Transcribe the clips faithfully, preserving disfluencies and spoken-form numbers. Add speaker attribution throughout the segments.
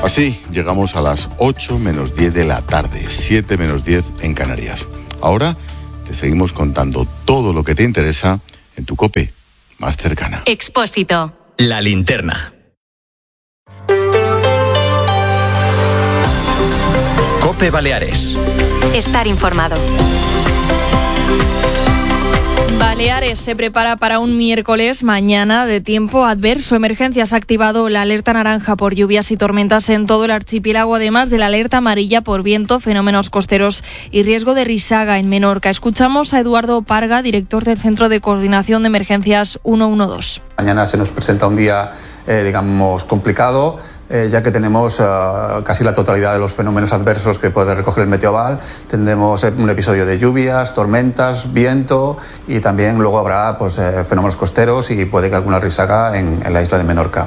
Speaker 1: Así llegamos a las ocho menos diez de la tarde, siete menos diez en Canarias. Ahora te seguimos contando todo lo que te interesa en tu COPE más cercana.
Speaker 2: Expósito.
Speaker 3: La linterna. COPE Baleares.
Speaker 2: Estar informado.
Speaker 4: Baleares se prepara para un miércoles mañana de tiempo adverso. Emergencias ha activado la alerta naranja por lluvias y tormentas en todo el archipiélago, además de la alerta amarilla por viento, fenómenos costeros y riesgo de risaga en Menorca. Escuchamos a Eduardo Parga, director del Centro de Coordinación de Emergencias ciento doce.
Speaker 5: Mañana se nos presenta un día, eh, digamos, complicado. Eh, ya que tenemos uh, casi la totalidad de los fenómenos adversos que puede recoger el Meteoval. Tendremos un episodio de lluvias, tormentas, viento y también luego habrá pues, eh, fenómenos costeros y puede que alguna risaga en, en la isla de Menorca.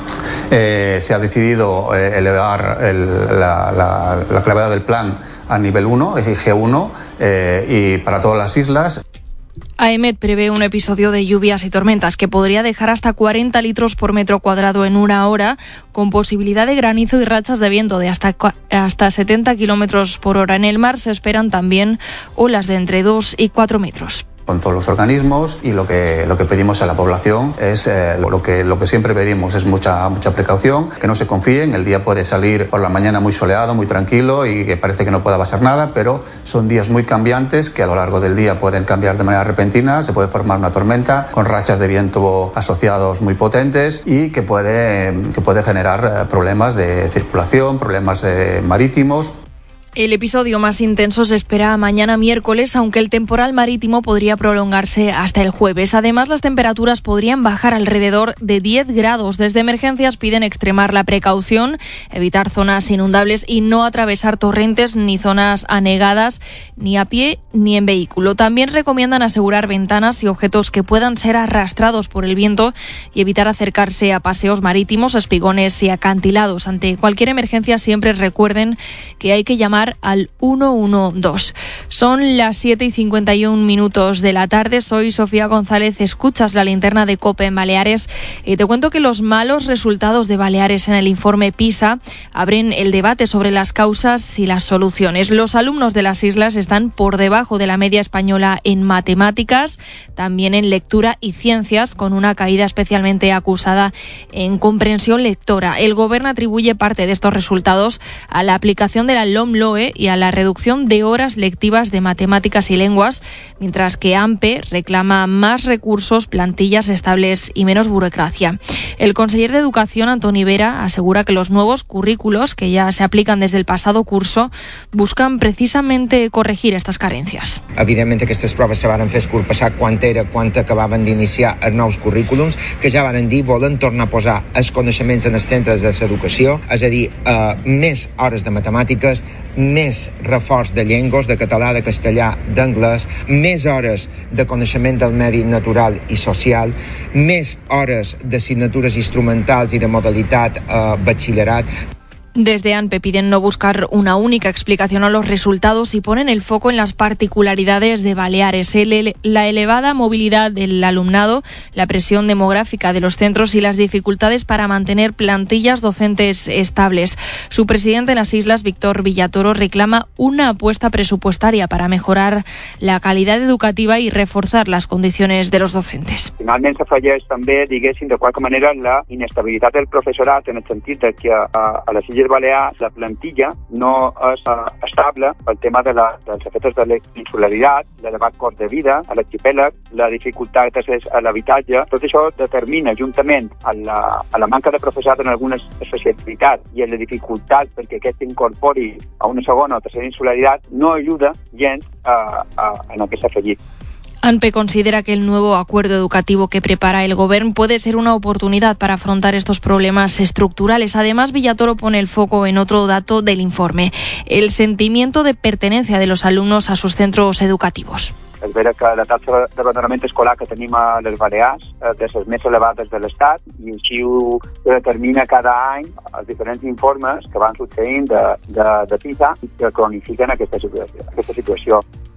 Speaker 5: Eh, se ha decidido eh, elevar el, la, la, la gravedad del plan a nivel uno, G uno, eh, y para todas las islas.
Speaker 4: AEMET prevé un episodio de lluvias y tormentas que podría dejar hasta cuarenta litros por metro cuadrado en una hora, con posibilidad de granizo y rachas de viento de hasta, hasta setenta kilómetros por hora. En el mar se esperan también olas de entre dos y cuatro metros.
Speaker 5: Con todos los organismos y lo que, lo que pedimos a la población es eh, lo, que, lo que siempre pedimos es mucha, mucha precaución, que no se confíen. El día puede salir por la mañana muy soleado, muy tranquilo y que parece que no pueda pasar nada, pero son días muy cambiantes que a lo largo del día pueden cambiar de manera repentina, se puede formar una tormenta con rachas de viento asociados muy potentes y que puede, que puede generar problemas de circulación, problemas eh, marítimos.
Speaker 4: El episodio más intenso se espera mañana miércoles, aunque el temporal marítimo podría prolongarse hasta el jueves. Además, las temperaturas podrían bajar alrededor de diez grados. Desde Emergencias piden extremar la precaución, evitar zonas inundables y no atravesar torrentes ni zonas anegadas, ni a pie ni en vehículo. También recomiendan asegurar ventanas y objetos que puedan ser arrastrados por el viento y evitar acercarse a paseos marítimos, espigones y acantilados. Ante cualquier emergencia, siempre recuerden que hay que llamar al ciento doce. Son las siete y cincuenta y un minutos de la tarde. Soy Sofía González. Escuchas la linterna de COPE en Baleares y te cuento que los malos resultados de Baleares en el informe PISA abren el debate sobre las causas y las soluciones. Los alumnos de las islas están por debajo de la media española en matemáticas, también en lectura y ciencias, con una caída especialmente acusada en comprensión lectora. El Gobierno atribuye parte de estos resultados a la aplicación de la LOMLOE y a la reducción de horas lectivas de matemáticas y lenguas, mientras que AMPE reclama más recursos, plantillas estables y menos burocracia. El conseller de Educación, Antoni Vera, asegura que los nuevos currículos, que ya se aplican desde el pasado curso, buscan precisamente corregir estas carencias.
Speaker 6: Evidentment, aquestes proves se van fer el curs passat quan era, quan acabaven d'iniciar els nous currículums, que ja van dir volen tornar a posar els coneixements en els centres de l'educació, és a dir, eh, més hores de matemàtiques, més reforç de llengües, de català, de castellà, d'anglès, més hores de coneixement del medi natural i social, més hores d'assignatures instrumentals i de modalitat eh, batxillerat.
Speaker 4: Desde ANPE piden no buscar una única explicación a los resultados y ponen el foco en las particularidades de Baleares, el, la elevada movilidad del alumnado, la presión demográfica de los centros y las dificultades para mantener plantillas docentes estables. Su presidente en las islas, Víctor Villatoro, reclama una apuesta presupuestaria para mejorar la calidad educativa y reforzar las condiciones de los docentes.
Speaker 7: Finalment s'afegeix també, diguéssim, de qualque manera la inestabilitat del professorat en el sentit de que a, a les Illes Balears la plantilla no és uh, estable pel tema de la, dels efectes de la insularitat, l'elevat cost de vida a l'arxipèlag, la dificultat a l'habitatge. Tot això determina, juntament a la, a la manca de professorat en algunes especialitats i a la dificultat perquè aquest incorpori a una segona o tercera insularitat, no ajuda gens a, a, a aquest afegit.
Speaker 4: ANPE considera que el nuevo acuerdo educativo que prepara el Gobierno puede ser una oportunidad para afrontar estos problemas estructurales. Además, Villatoro pone el foco en otro dato del informe, el sentimiento de pertenencia de los alumnos a sus centros educativos.
Speaker 7: És vera que la taxa d'abandonament escolar que tenim a les Balears és de les més elevades de l'Estat i així ho determina cada any els diferents informes que van succeint de, de, de PISA i que cronifiquen aquesta situació. Aquesta situació.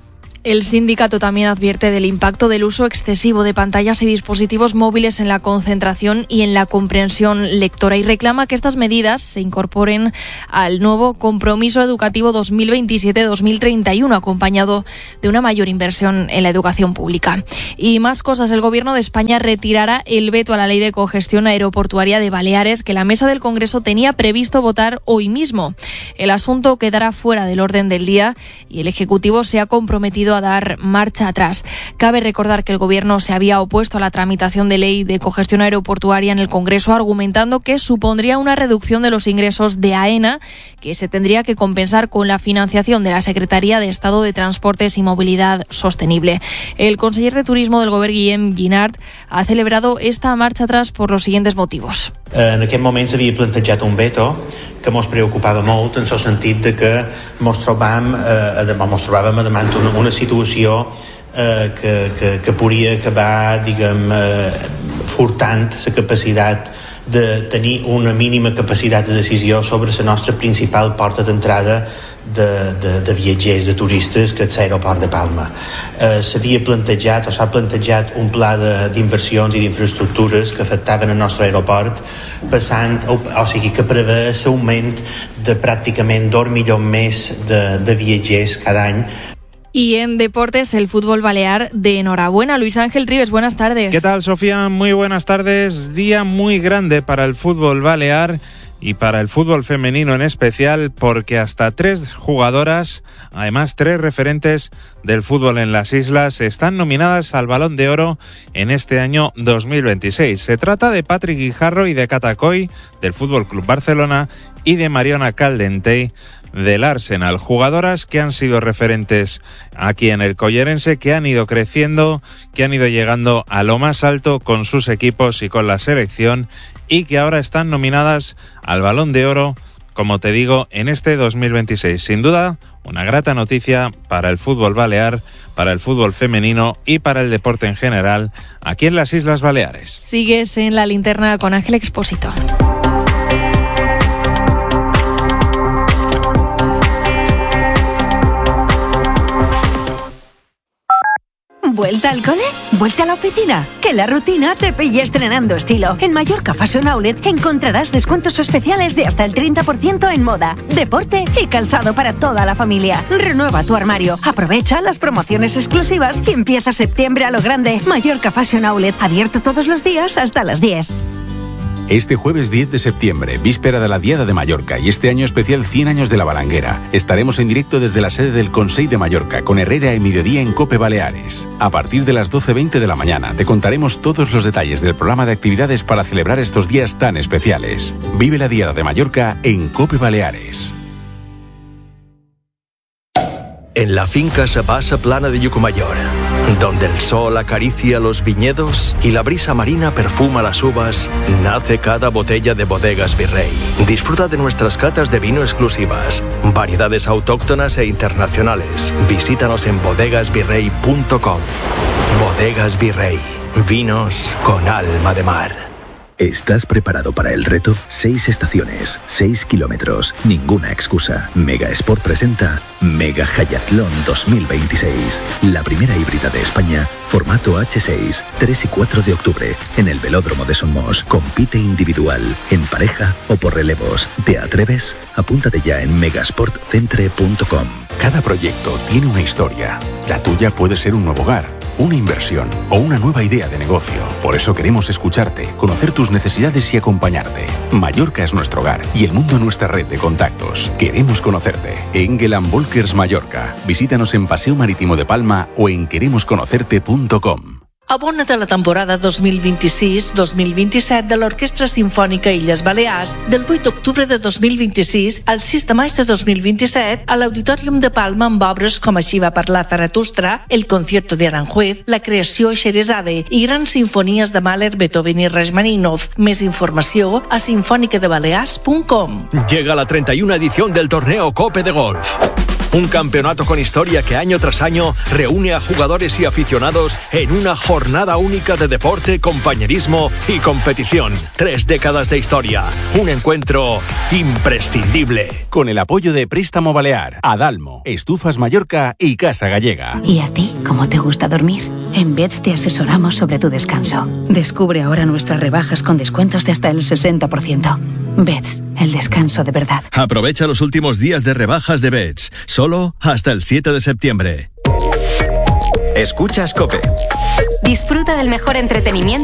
Speaker 4: El sindicato también advierte del impacto del uso excesivo de pantallas y dispositivos móviles en la concentración y en la comprensión lectora y reclama que estas medidas se incorporen al nuevo compromiso educativo dos mil veintisiete dos mil treinta y uno, acompañado de una mayor inversión en la educación pública. Y más cosas, el Gobierno de España retirará el veto a la ley de cogestión aeroportuaria de Baleares que la mesa del Congreso tenía previsto votar hoy mismo. El asunto quedará fuera del orden del día y el Ejecutivo se ha comprometido a dar marcha atrás. Cabe recordar que el Gobierno se había opuesto a la tramitación de ley de cogestión aeroportuaria en el Congreso, argumentando que supondría una reducción de los ingresos de AENA, que se tendría que compensar con la financiación de la Secretaría de Estado de Transportes y Movilidad Sostenible. El conseller de Turismo del Govern, Guillem Guinart, ha celebrado esta marcha atrás por los siguientes motivos.
Speaker 8: En aquest moment s'havia plantejat un veto que mos preocupava molt en el sentit de que mos trobàvem, eh, mos trobàvem davant una, una situació eh, que, que, que podria acabar, diguem, eh, furtant la capacitat de tenir una mínima capacitat de decisió sobre la nostra principal porta d'entrada de, de, de viatgers, de turistes, que és l'aeroport de Palma. Eh, s'havia plantejat o s'ha plantejat un pla d'inversions i d'infraestructures que afectaven el nostre aeroport, passant, o, o sigui, que prevé l'augment de pràcticament dos milions més de, de viatgers cada any.
Speaker 4: Y en deportes, el fútbol balear de enhorabuena. Luis Ángel Trives, buenas tardes.
Speaker 9: ¿Qué tal, Sofía? Muy buenas tardes. Día muy grande para el fútbol balear y para el fútbol femenino en especial, porque hasta tres jugadoras, además tres referentes del fútbol en las islas, están nominadas al Balón de Oro en este año dos mil veintiséis. Se trata de Patrick Guijarro y de Cata Coll, del Fútbol Club Barcelona, y de Mariona Caldentey, del Arsenal, jugadoras que han sido referentes aquí en el Collerense, que han ido creciendo, que han ido llegando a lo más alto con sus equipos y con la selección, y que ahora están nominadas al Balón de Oro, como te digo, en este dos mil veintiséis. Sin duda, una grata noticia para el fútbol balear, para el fútbol femenino y para el deporte en general aquí en las Islas Baleares.
Speaker 4: Sigues en la linterna con Ángel Expósito.
Speaker 10: ¿Vuelta al cole? ¿Vuelta a la oficina? Que la rutina te pille estrenando estilo. En Mallorca Fashion Outlet encontrarás descuentos especiales de hasta el treinta por ciento en moda, deporte y calzado para toda la familia. Renueva tu armario, aprovecha las promociones exclusivas y empieza septiembre a lo grande. Mallorca Fashion Outlet, abierto todos los días hasta las diez.
Speaker 11: Este jueves diez de septiembre, víspera de la Diada de Mallorca y este año especial cien años de la Balanguera, estaremos en directo desde la sede del Consell de Mallorca con Herrera y Mediodía en Cope Baleares. A partir de las doce veinte de la mañana te contaremos todos los detalles del programa de actividades para celebrar estos días tan especiales. Vive la Diada de Mallorca en Cope Baleares.
Speaker 3: En la finca Sabasa Plana de Llucmajor, donde el sol acaricia los viñedos y la brisa marina perfuma las uvas, nace cada botella de Bodegas Virrey. Disfruta de nuestras catas de vino exclusivas, variedades autóctonas e internacionales. Visítanos en bodegas virrey punto com. Bodegas Virrey, vinos con alma de mar.
Speaker 12: ¿Estás preparado para el reto? Seis estaciones, seis kilómetros, ninguna excusa. Mega Sport presenta Mega Hayatlón dos mil veintiséis, la primera híbrida de España, formato hache seis, tres y cuatro de octubre, en el Velódromo de Somos. Compite individual, en pareja o por relevos. ¿Te atreves? Apúntate ya en megasport centre punto com.
Speaker 11: Cada proyecto tiene una historia. La tuya puede ser un nuevo hogar, una inversión o una nueva idea de negocio. Por eso queremos escucharte, conocer tus necesidades y acompañarte. Mallorca es nuestro hogar y el mundo nuestra red de contactos. Queremos conocerte. Engel and Volkers Mallorca. Visítanos en Paseo Marítimo de Palma o en queremos conocerte punto com.
Speaker 13: Abona't a la temporada dos mil vint-i-sis dos mil vint-i-set de l'Orquestra Simfònica Illes Balears del vuit d'octubre de dos mil vint-i-sis al sis de maig de dos mil vint-i-set a l'Auditorium de Palma amb obres com Així va parlar Zaratustra, El concierto de Aranjuez, La creació Xerezade i grans sinfonies de Mahler, Beethoven i Rachmaninoff. Més informació a sinfònica de balears punto com.
Speaker 3: Llega la treinta y una edición del torneo Cope de Golf. Un campeonato con historia que año tras año reúne a jugadores y aficionados en una jornada única de deporte, compañerismo y competición. Tres décadas de historia. Un encuentro imprescindible.
Speaker 11: Con el apoyo de Préstamo Balear, Adalmo, Estufas Mallorca y Casa Gallega.
Speaker 14: ¿Y a ti cómo te gusta dormir? En Beds te asesoramos sobre tu descanso. Descubre ahora nuestras rebajas con descuentos de hasta el sesenta por ciento. Beds, el descanso de verdad.
Speaker 15: Aprovecha los últimos días de rebajas de Beds, solo hasta el siete de septiembre.
Speaker 16: Escuchas COPE.
Speaker 2: Disfruta del mejor entretenimiento